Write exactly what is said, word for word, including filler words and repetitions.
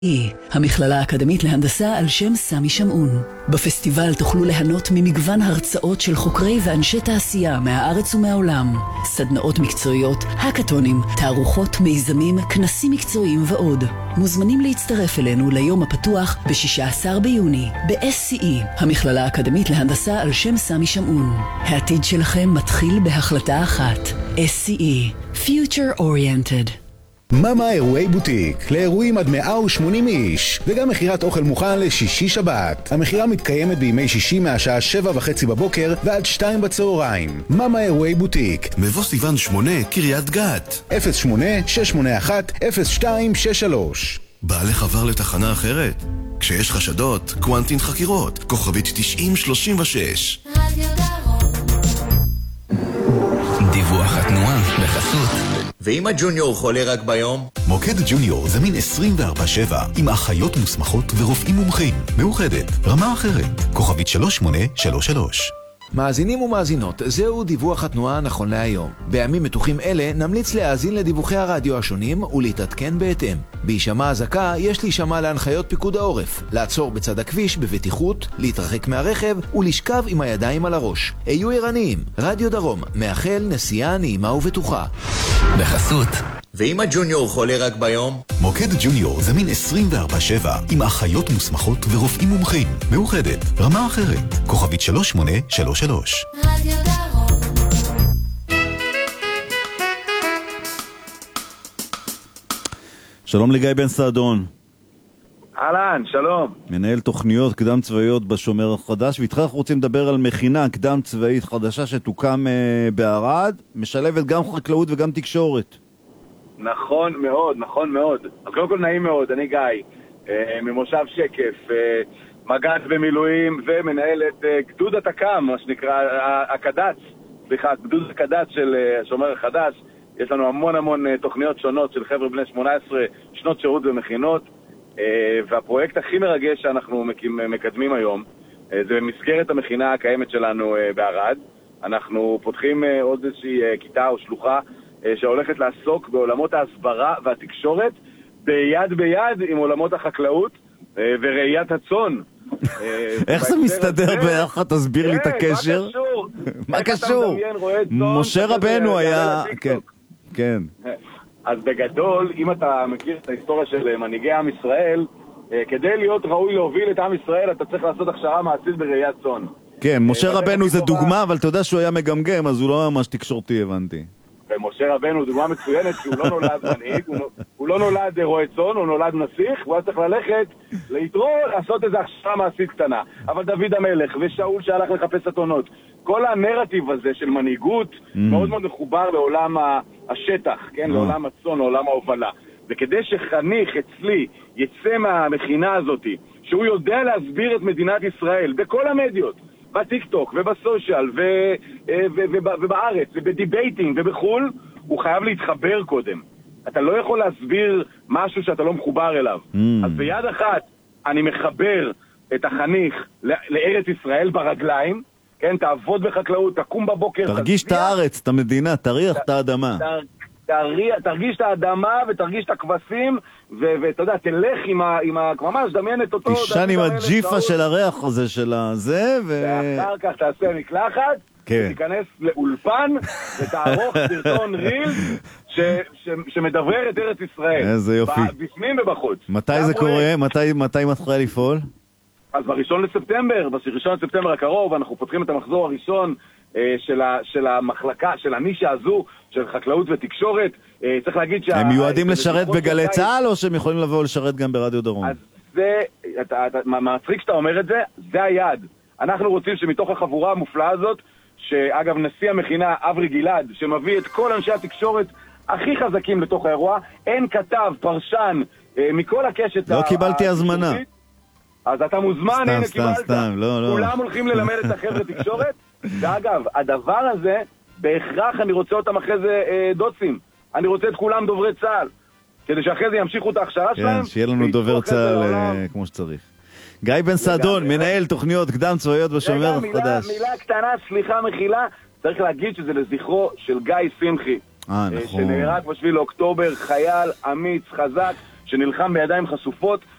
המכללה האקדמית להנדסה על שם סמי שמעון. בפסטיבל תוכלו ליהנות ממגוון הרצאות של חוקרי ואנשי תעשייה מהארץ ומהעולם, סדנאות מקצועיות, הקטונים, תערוכות, מיזמים, כנסים מקצועיים ועוד. מוזמנים להצטרף אלינו ליום הפתוח ב-שישה עשר ביוני ב-אס סי אי, המכללה האקדמית להנדסה על שם סמי שמעון. העתיד שלכם מתחיל בהחלטה אחת. אס סי אי, Future Oriented. מאמה אירועי בוטיק, לאירועים עד מאה ושמונים איש, וגם מחירת אוכל מוכן לשישי שבת. המחירה מתקיימת בימי שישי מהשעה שבע וחצי בבוקר ועד שתיים בצהריים. מאמה אירועי בוטיק, מבוא סיוון שמונה, קריית גת. אפס שמונה שש שמונה אחת אפס שתיים שש שלוש. בעלך עבר לתחנה אחרת? כשיש חשדות, קוונטין חקירות, כוכבית תשעים שלושים ושש. דיווח התנועה בחסות. ואם הג'וניור חולה רק ביום? מוקד ג'וניור זמין עשרים וארבע שבע עם אחיות מוסמכות ורופאים מומחים. מאוחדת, רמה אחרת, כוכבית שלוש שמונה שלוש שלוש. מאזינים ומאזינות, זהו דיווח התנועה נכון להיום. בימים מתוחים אלה נמליץ להאזין לדיווחי הרדיו השונים ולהתעדכן בהתאם. בהישמע הזקה יש להישמע להנחיות פיקוד העורף, לעצור בצד הכביש בבטיחות, להתרחק מהרכב ולשכב עם הידיים על הראש. היו ערניים, רדיו דרום מאחל נסיעה נעימה ובטוחה. בחסות. ואם הג'וניור חולה רק ביום? מוקד ג'וניור זמין עשרים וארבע שבע עם אחיות מוסמכות ורופאים מומחים. מאוחדת, רמה אחרת, כוכבית שלוש שמונה שלוש שלוש. רדיו דרום. שלום לגיא בן סעדון. אהלן, שלום. מנהל תוכניות קדם צבאיות בשומר החדש, ואיתך אנחנו רוצים לדבר על מכינה קדם צבאית חדשה שתוקם uh, בערד, משלבת גם חקלאות וגם תקשורת. נכון מאוד, נכון מאוד. אז קודם כל נעים מאוד, אני גיא, אה, ממושב שקף, אה, מג"ד במילואים ומנהל את אה, גדוד התק"ם, מה שנקרא, הקד"צ, סליחה, גדוד הקד"צ של אה, השומר החדש. יש לנו המון המון אה, תוכניות שונות של חבר'ה בני שמונה עשרה שנות שירות ומכינות, אה, והפרויקט הכי מרגש שאנחנו מקים, מקדמים היום, אה, זה במסגרת המכינה הקיימת שלנו אה, בערד. אנחנו פותחים אה, עוד איזושהי אה, כיתה או שלוחה, שהולכת לעסוק בעולמות ההסברה והתקשורת ביד ביד עם עולמות החקלאות וראיית הצאן. איך זה מסתדר ביחד? תסביר לי את הקשר. מה קשור? משה רבנו היה... כן. אז בגדול, אם אתה מכיר את ההיסטוריה של מנהיגי עם ישראל, כדי להיות ראוי להוביל את עם ישראל, אתה צריך לעשות הכשרה מעשית בראיית צאן. כן, משה רבנו זה דוגמה, אבל אתה יודע שהוא היה מגמגם, אז הוא לא ממש תקשורתי, הבנתי. ומשה רבנו הוא דוגמה מצוינת, כי הוא לא נולד מנהיג, הוא, הוא לא נולד רועה צאן, הוא נולד נסיך, והוא היה צריך ללכת ליתרו, לעשות איזו הכשרה מעשית קטנה. אבל דוד המלך ושאול שהלך לחפש אתונות, כל הנרטיב הזה של מנהיגות mm. מאוד מאוד מחובר לעולם השטח, כן? mm. לעולם הצאן, לעולם ההובלה. וכדי שחניך אצלי יצא מהמכינה הזאת, שהוא יודע להסביר את מדינת ישראל בכל המדיות, בטיקטוק ובסושיאל ו... ו... ו... ובארץ ובדיבייטינג ובחול, הוא חייב להתחבר קודם. אתה לא יכול להסביר משהו שאתה לא מחובר אליו. Mm. אז ביד אחת אני מחבר את החניך לארץ ישראל ברגליים, כן, תעבוד בחקלאות, תקום בבוקר, תרגיש את הארץ, את המדינה, תריח את האדמה. תרגיש את האדמה ותרגיש את הכבשים, ואתה יודע, תלך עם ה... ממש דמיינת אותו... תישן עם הג'יפה של הריח הזה של הזה, ו... ואחר כך תעשה מקלחת, ותיכנס לאולפן, ותערוך סרטון ריל שמדברר את ארץ ישראל. איזה יופי. בפנים ובחוץ. מתי זה קורה? מתי מתחילה לפעול? אז בראשון לספטמבר, בראשון לספטמבר הקרוב, אנחנו פותחים את המחזור הראשון של, ה, של המחלקה, של הנישה הזו, של חקלאות ותקשורת. צריך להגיד שה... הם מיועדים לשרת בגלי צהל, או שהם יכולים לבוא לשרת גם ברדיו דרום? אז זה, אתה, אתה, מצחיק שאתה אומר את זה, זה היעד. אנחנו רוצים שמתוך החבורה המופלאה הזאת, שאגב נשיא המכינה אברי גלעד, שמביא את כל אנשי התקשורת הכי חזקים לתוך האירוע, אין כתב, פרשן, מכל הקשת... לא קיבלתי הזמנה. אז אתה מוזמן, סתם, הנה סתם, קיבלת. סתם, לא, לא. כולם הולכים ללמד את החבר'ה תקשורת. ואגב, הדבר הזה, בהכרח אני רוצה אותם אחרי זה אה, דוצים. אני רוצה את כולם דוברי צה"ל. כדי שאחרי זה ימשיכו את ההכשרה שלהם. כן, שיהיה לנו דובר צה"ל אה, כמו שצריך. גיא בן סעדון, מנהל תוכניות קדם צבאיות בשומר החדש. מילה קטנה, סליחה מחילה, צריך להגיד שזה לזכרו של גיא שמחי. אה, נכון. שנהרג בשביל אוקטובר, חייל, אמיץ, חזק, שנלחם בידיים חשופות